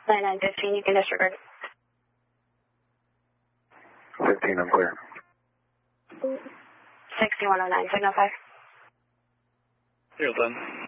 9915, you can disregard. 15, I'm clear. 6109, signal 5. Here, then.